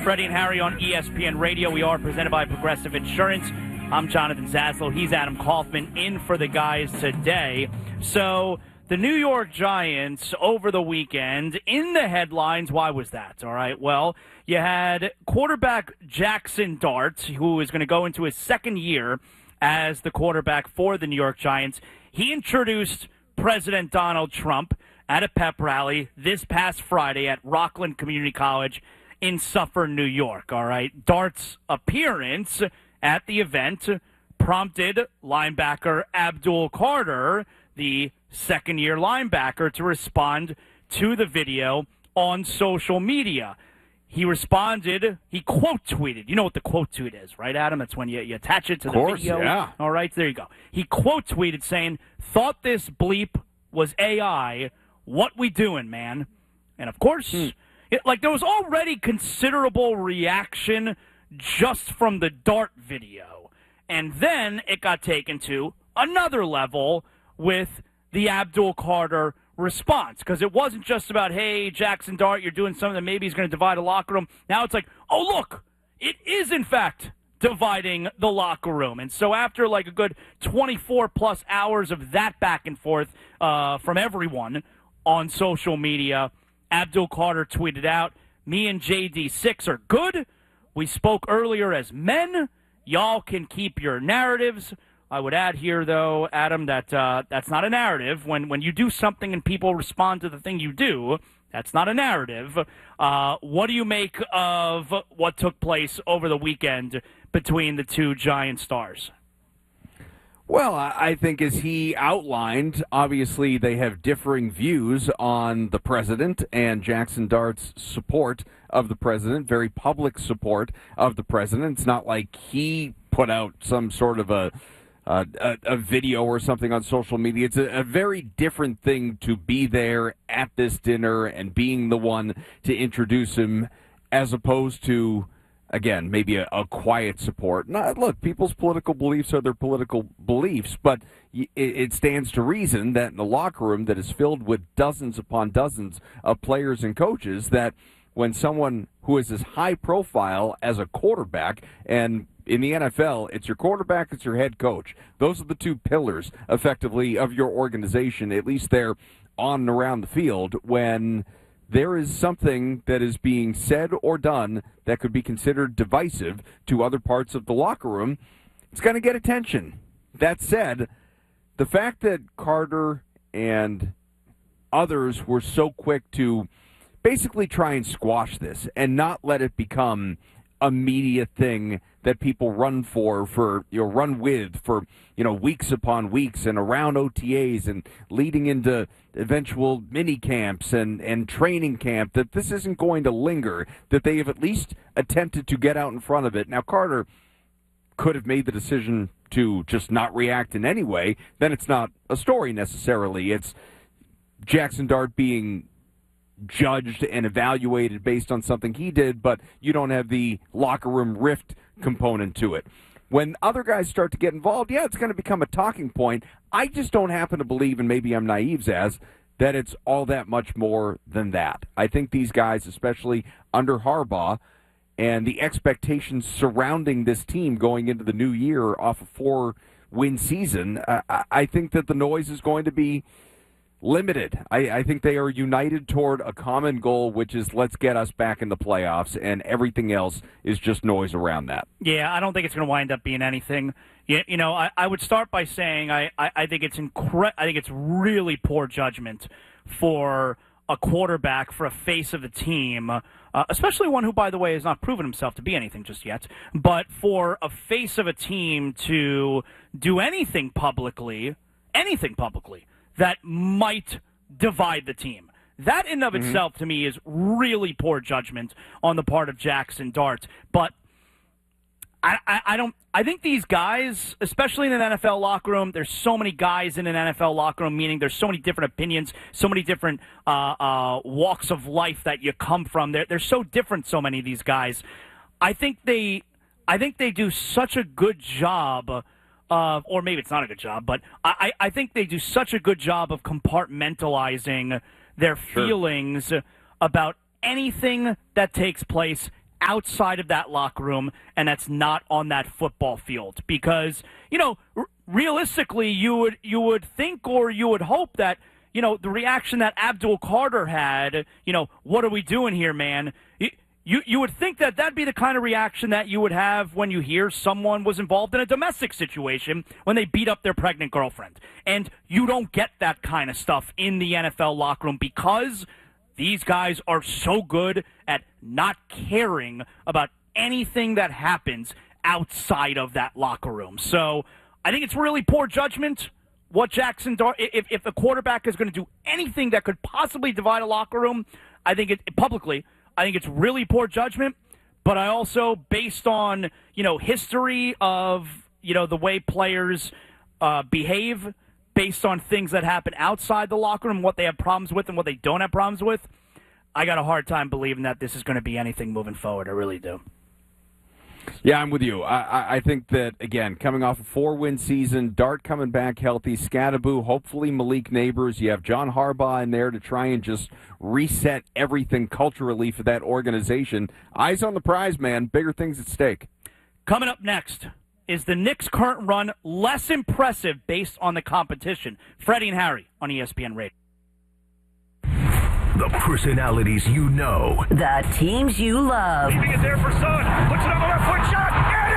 Freddie and Harry on ESPN Radio. We are presented by Progressive Insurance. I'm Jonathan Zaslow. He's Adam Kaufman in for the guys today. So the New York Giants over the weekend in the headlines. Why was that? All right. Well, you had quarterback Jackson Dart, who is going to go into his second year as the quarterback for the New York Giants. He introduced President Donald Trump at a pep rally this past Friday at Rockland Community College in Suffern, New York. All right. Dart's appearance at the event prompted linebacker Abdul Carter, the second-year linebacker, to respond to the video on social media. He responded, he quote-tweeted. You know what the quote tweet is, right, Adam? That's when you attach it to the video. Yeah. All right, there you go. He quote-tweeted saying, "Thought this bleep was AI. What we doing, man?" And, of course, there was already considerable reaction just from the Dart video. And then it got taken to another level with the Abdul Carter response, because it wasn't just about, hey, Jackson Dart, you're doing something that maybe is going to divide a locker room. Now it's like, oh, look, it is, in fact, dividing the locker room. And so after like a good 24-plus hours of that back and forth from everyone on social media, Abdul Carter tweeted out, "Me and JD6 are good. We spoke earlier as men. Y'all can keep your narratives." I would add here, though, Adam, that that's not a narrative. When you do something and people respond to the thing you do, that's not a narrative. What do you make of what took place over the weekend between the two Giant stars? Well, I think as he outlined, obviously they have differing views on the president and Jackson Dart's support of the president, very public support of the president. It's not like he put out some sort of a video or something on social media. It's a very different thing to be there at this dinner and being the one to introduce him as opposed to, again, maybe a quiet support. Look, people's political beliefs are their political beliefs, but it stands to reason that in a locker room that is filled with dozens upon dozens of players and coaches, that when someone who is as high profile as a quarterback, and in the NFL, it's your quarterback, it's your head coach. Those are the two pillars, effectively, of your organization, at least they're on and around the field. When there is something that is being said or done that could be considered divisive to other parts of the locker room, it's going to get attention. That said, the fact that Carter and others were so quick to basically try and squash this and not let it become a media thing that people run with weeks upon weeks and around OTAs and leading into eventual mini camps and training camp, that this isn't going to linger, that they have at least attempted to get out in front of it. Now, Carter could have made the decision to just not react in any way. Then it's not a story necessarily. It's Jackson Dart being judged and evaluated based on something he did, but you don't have the locker room rift component to it. When other guys start to get involved, yeah, it's going to become a talking point. I just don't happen to believe, and maybe I'm naive, Zaz, that it's all that much more than that. I think these guys, especially under Harbaugh, and the expectations surrounding this team going into the new year off a 4-win season, I think that the noise is going to be limited. I think they are united toward a common goal, which is let's get us back in the playoffs, and everything else is just noise around that. Yeah, I don't think it's going to wind up being anything. I would start by saying I think it's I think it's really poor judgment for a quarterback, for a face of the team, especially one who, by the way, has not proven himself to be anything just yet, but for a face of a team to do anything publicly that might divide the team. That in and of itself, to me, is really poor judgment on the part of Jackson Dart. But I think these guys, especially in an NFL locker room, there's so many guys in an NFL locker room, meaning there's so many different opinions, so many different walks of life that you come from. They're so different, so many of these guys. I think they do such a good job or maybe it's not a good job, but I think they do such a good job of compartmentalizing their feelings about anything that takes place outside of that locker room and that's not on that football field. Because, realistically, you would think or you would hope that, the reaction that Abdul Carter had, what are we doing here, man? You would think that that'd be the kind of reaction that you would have when you hear someone was involved in a domestic situation when they beat up their pregnant girlfriend. And you don't get that kind of stuff in the NFL locker room because these guys are so good at not caring about anything that happens outside of that locker room. So I think it's really poor judgment what Jackson Dart, if a quarterback is going to do anything that could possibly divide a locker room, I think it's really poor judgment. But I also, based on, history of, the way players behave, based on things that happen outside the locker room, what they have problems with and what they don't have problems with, I got a hard time believing that this is going to be anything moving forward. I really do. Yeah, I'm with you. I think that, again, coming off a 4-win season, Dart coming back healthy, Scadaboo, hopefully Malik Neighbors. You have John Harbaugh in there to try and just reset everything culturally for that organization. Eyes on the prize, man. Bigger things at stake. Coming up next, is the Knicks' current run less impressive based on the competition? Freddie and Harry on ESPN Radio. The personalities you know. The teams you love. Leaving it there for Son. Puts it on the left foot shot.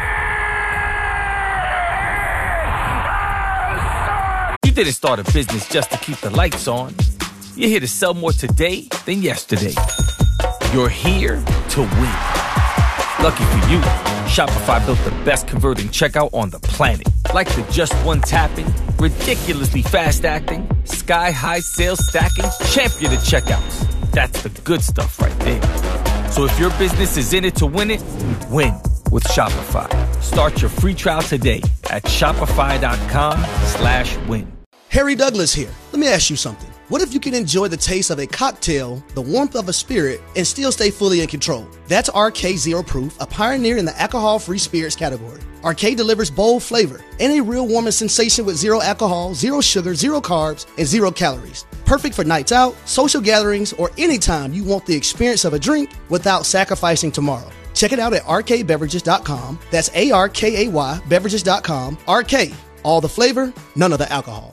You didn't start a business just to keep the lights on. You're here to sell more today than yesterday. You're here to win. Lucky for you, Shopify built the best converting checkout on the planet. Like the just one tapping, ridiculously fast acting, sky-high sales stacking, champion of checkouts. That's the good stuff right there. So if your business is in it to win it, win with Shopify. Start your free trial today at shopify.com/win. Harry Douglas here. Let me ask you something. What if you can enjoy the taste of a cocktail, the warmth of a spirit, and still stay fully in control? That's RK Zero Proof, a pioneer in the alcohol-free spirits category. RK delivers bold flavor and a real warming sensation with zero alcohol, zero sugar, zero carbs, and 0 calories. Perfect for nights out, social gatherings, or anytime you want the experience of a drink without sacrificing tomorrow. Check it out at rkbeverages.com. That's ARKAY beverages.com. RK, all the flavor, none of the alcohol.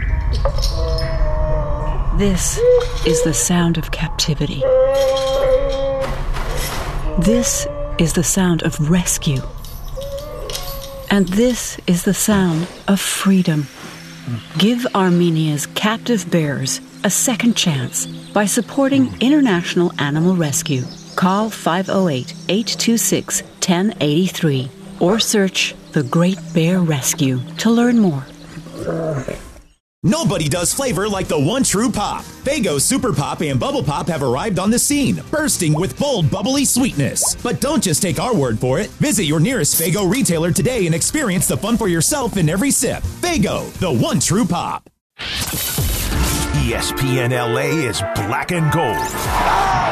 This is the sound of captivity. This is the sound of rescue. And this is the sound of freedom. Give Armenia's captive bears a second chance by supporting International Animal Rescue. Call 508-826-1083 or search The Great Bear Rescue to learn more. Nobody does flavor like the one true pop. Faygo Super Pop and Bubble Pop have arrived on the scene, bursting with bold, bubbly sweetness. But don't just take our word for it. Visit your nearest Faygo retailer today and experience the fun for yourself in every sip. Faygo, the one true pop. ESPN LA is black and gold.